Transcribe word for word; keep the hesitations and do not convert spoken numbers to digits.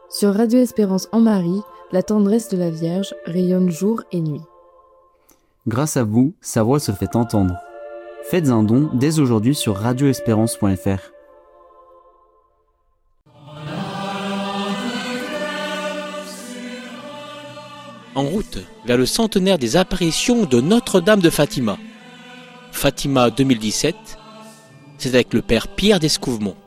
Sur Radio Espérance en Marie, la tendresse de la Vierge rayonne jour et nuit. Grâce à vous, sa voix se fait entendre. Faites un don dès aujourd'hui sur radio espérance point f r. En route vers le centenaire des apparitions de Notre-Dame de Fatima. Fatima deux mille dix-sept, c'est avec le Père Pierre d'Escouvemont.